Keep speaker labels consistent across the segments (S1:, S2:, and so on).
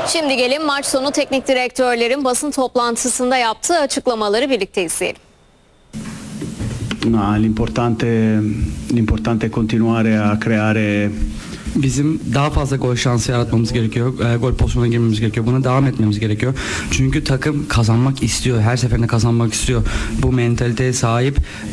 S1: Şimdi gelin maç sonu teknik direktörlerin basın toplantısında yaptığı açıklamaları birlikte izleyelim.
S2: No, l'importante è continuare a creare.
S3: Bizim daha fazla gol şansı yaratmamız gerekiyor. Gol pozisyonuna girmemiz gerekiyor. Buna devam etmemiz gerekiyor. Çünkü takım kazanmak istiyor. Her seferinde kazanmak istiyor. Bu mentaliteye sahip.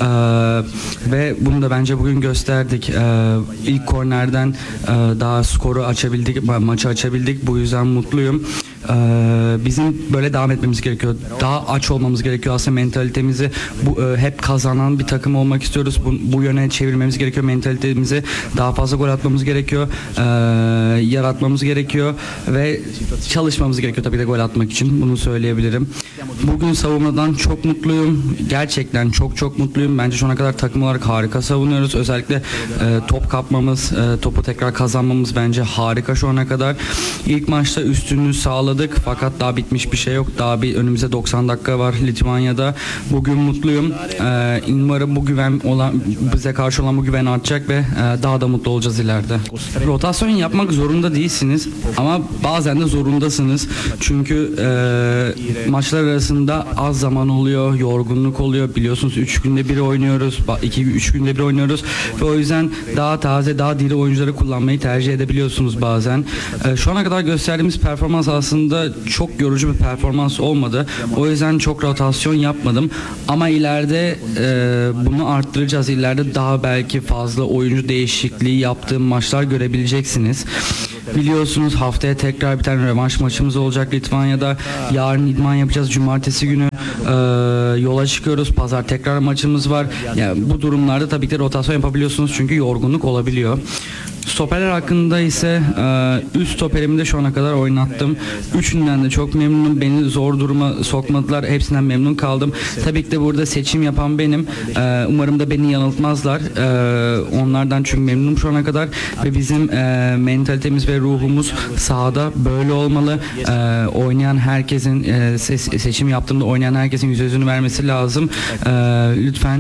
S3: Ve bunu da bence bugün gösterdik. İlk kornerden daha skoru açabildik. Maçı açabildik. Bu yüzden mutluyum. Bizim böyle devam etmemiz gerekiyor. Daha aç olmamız gerekiyor. Aslında mentalitemizi hep kazanan bir takım olmak istiyoruz. Bu yöne çevirmemiz gerekiyor. Mentalitemizi daha fazla gol atmamız gerekiyor. Yaratmamız gerekiyor ve çalışmamız gerekiyor tabii de gol atmak için. Bunu söyleyebilirim. Bugün savunmadan çok mutluyum. Gerçekten çok mutluyum. Bence şu ana kadar takım olarak harika savunuyoruz. Özellikle top kapmamız, topu tekrar kazanmamız bence harika şu ana kadar. İlk maçta üstünlüğü sağladık fakat daha bitmiş bir şey yok. Daha bir önümüzde 90 dakika var Litvanya'da. Bugün mutluyum. Umarım bu güven bize karşı olan bu güven artacak ve daha da mutlu olacağız ileride. Rotasyon yapmak zorunda değilsiniz ama bazen de zorundasınız. Çünkü maçlar arasında az zaman oluyor, yorgunluk oluyor. Biliyorsunuz 3 günde bir oynuyoruz, 2-3 günde bir oynuyoruz ve o yüzden daha taze, daha diri oyuncuları kullanmayı tercih edebiliyorsunuz bazen. Şu ana kadar gösterdiğimiz performans aslında çok yorucu bir performans olmadı. O yüzden çok rotasyon yapmadım. Ama ileride bunu arttıracağız. İleride daha belki fazla oyuncu değişikliği yaptığım maçlar görebileceksiniz. Biliyorsunuz haftaya tekrar bir tane rövanş maçımız olacak Litvanya'da. Yarın idman yapacağız. Cumartesi günü yola çıkıyoruz. Pazar tekrar maçımız var. Yani bu durumlarda tabii ki de rotasyon yapabiliyorsunuz çünkü yorgunluk olabiliyor. Stoperler hakkında ise üst stoperimi de şu ana kadar oynattım. Üçünden de çok memnunum. Beni zor duruma sokmadılar. Hepsinden memnun kaldım. Tabii ki de burada seçim yapan benim. Umarım da beni yanıltmazlar. Onlardan çünkü memnunum şu ana kadar. Ve bizim mentalitemiz ve ruhumuz sahada böyle olmalı. Oynayan herkesin seçim yaptığımda oynayan herkesin yüzünü vermesi lazım. Lütfen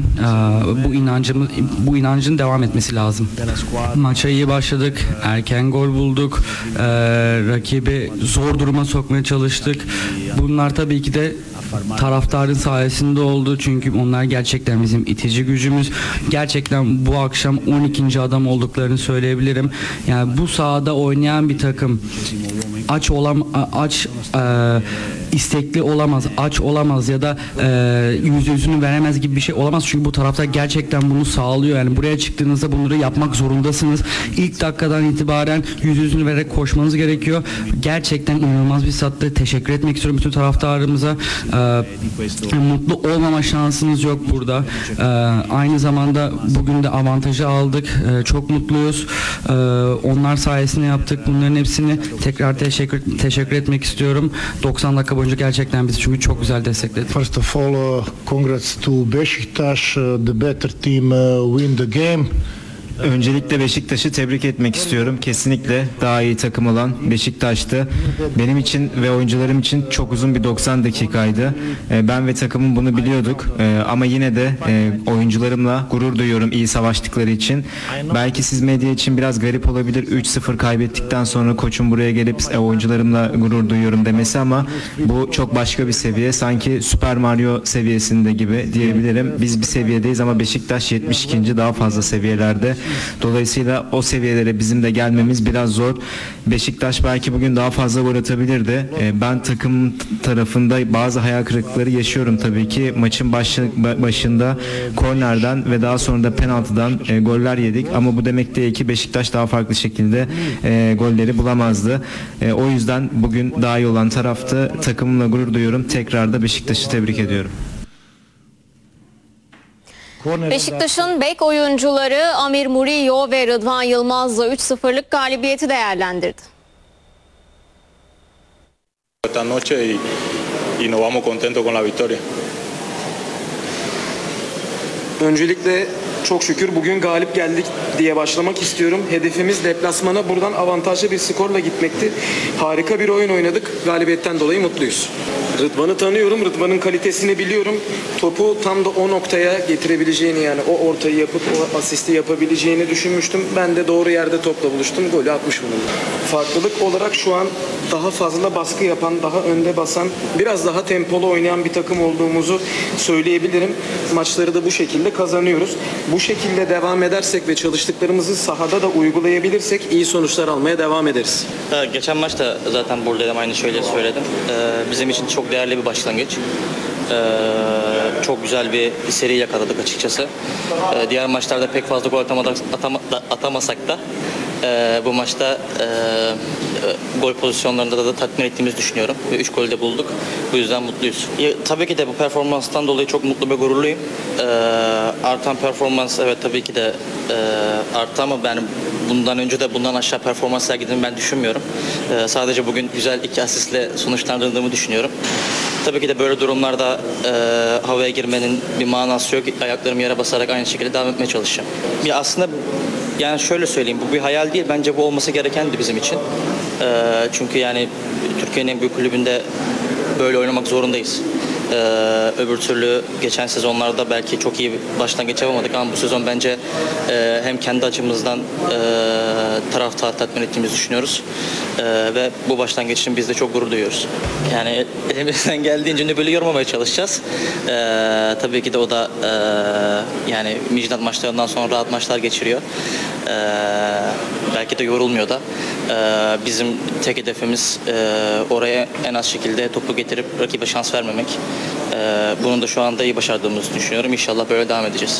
S3: bu inancın devam etmesi lazım. Maça iyi başladık. Erken gol bulduk. Rakibi zor duruma sokmaya çalıştık. Bunlar tabii ki de taraftarın sayesinde oldu. Çünkü onlar gerçekten bizim itici gücümüz. Gerçekten bu akşam 12. adam olduklarını söyleyebilirim. Yani bu sahada oynayan bir takım istekli olamaz, aç olamaz ya da yüzünü veremez gibi bir şey olamaz. Çünkü bu taraftar gerçekten bunu sağlıyor. Yani buraya çıktığınızda bunları yapmak zorundasınız. İlk dakikadan itibaren yüzünü vererek koşmanız gerekiyor. Gerçekten inanılmaz bir sattı. Teşekkür etmek istiyorum bütün taraftarımıza. Mutlu olmama şansınız yok burada. Aynı zamanda bugün de avantajı aldık. Çok mutluyuz. Onlar sayesinde yaptık. Bunların hepsini tekrar teşekkür etmek istiyorum. 90 dakika boyunca gerçekten bizi çünkü çok güzel destekledi.
S4: First of all, congrats to Beşiktaş. The better team win the game.
S5: Öncelikle Beşiktaş'ı tebrik etmek istiyorum. Kesinlikle daha iyi takım olan Beşiktaş'tı. Benim için ve oyuncularım için çok uzun bir 90 dakikaydı. Ben ve takımım bunu biliyorduk. Ama yine de oyuncularımla gurur duyuyorum iyi savaştıkları için. Belki siz medya için biraz garip olabilir. 3-0 kaybettikten sonra koçum buraya gelip oyuncularımla gurur duyuyorum demesi ama bu çok başka bir seviye. Sanki Super Mario seviyesinde gibi diyebilirim. Biz bir seviyedeyiz ama Beşiktaş 72. daha fazla seviyelerde. Dolayısıyla o seviyelere bizim de gelmemiz biraz zor. Beşiktaş belki bugün daha fazla gol atabilirdi. Ben takım tarafında bazı hayal kırıklıkları yaşıyorum tabii ki. Maçın başında kornerden ve daha sonra da penaltıdan goller yedik. Ama bu demek değil ki Beşiktaş daha farklı şekilde golleri bulamazdı. O yüzden bugün daha iyi olan taraftı. Takımımla gurur duyuyorum. Tekrar da Beşiktaş'ı tebrik ediyorum.
S1: Beşiktaş'ın bek oyuncuları Amir Murillo ve Rıdvan Yılmaz'la 3-0'lık galibiyeti değerlendirdi.
S6: Esta noche y nos vamos contentos con la victoria.
S7: Öncelikle çok şükür bugün galip geldik diye başlamak istiyorum. Hedefimiz deplasmana buradan avantajlı bir skorla gitmekti. Harika bir oyun oynadık. Galibiyetten dolayı mutluyuz. Rıdvan'ı tanıyorum. Rıdvan'ın kalitesini biliyorum. Topu tam da o noktaya getirebileceğini, yani o ortayı yapıp o asisti yapabileceğini düşünmüştüm. Ben de doğru yerde topla buluştum. Golü atmış bulundum. Farklılık olarak şu an daha fazla baskı yapan, daha önde basan, biraz daha tempolu oynayan bir takım olduğumuzu söyleyebilirim. Maçları da bu şekilde kazanıyoruz. Bu şekilde devam edersek ve çalıştıklarımızı sahada da uygulayabilirsek iyi sonuçlar almaya devam ederiz.
S8: Geçen maçta zaten buradaydım, aynı şeyleri söyledim. Bizim için çok değerli bir başlangıç. Çok güzel bir seri yakaladık açıkçası. Diğer maçlarda pek fazla gol atamasak da bu maçta gol pozisyonlarında da tatmin ettiğimizi düşünüyorum. Ve 3 golü de bulduk. Bu yüzden mutluyuz. Tabii ki de bu performanstan dolayı çok mutlu ve gururluyum. Artan performans, evet tabii ki de arttı ama ben bundan önce de bundan aşağı performans sergilediğimi ben düşünmüyorum. Sadece bugün güzel 2 asistle sonuçlandırdığımı düşünüyorum. Tabii ki de böyle durumlarda havaya girmenin bir manası yok. Ayaklarımı yere basarak aynı şekilde devam etmeye çalışacağım. Ya aslında yani şöyle söyleyeyim, bu bir hayal değil. Bence bu olması gerekendi bizim için. Çünkü yani Türkiye'nin en büyük kulübünde böyle oynamak zorundayız. Öbür türlü geçen sezonlarda belki çok iyi başlangıç yapamadık ama bu sezon bence hem kendi açımızdan taraftarı tatmin ettiğimizi düşünüyoruz ve bu başlangıç için biz de çok gurur duyuyoruz. Yani elimizden geldiğince nöbeli yormamaya çalışacağız. Tabii ki de o da yani Midland maçlarından sonra rahat maçlar geçiriyor. Belki de yorulmuyor da. Bizim tek hedefimiz oraya en az şekilde topu getirip rakibe şans vermemek. Bunu da şu anda iyi başardığımızı düşünüyorum. İnşallah böyle devam edeceğiz.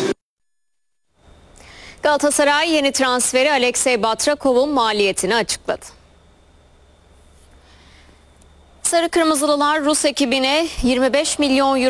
S1: Galatasaray yeni transferi Alexey Batrakov'un maliyetini açıkladı. Sarı Kırmızılılar Rus ekibine 25 milyon euro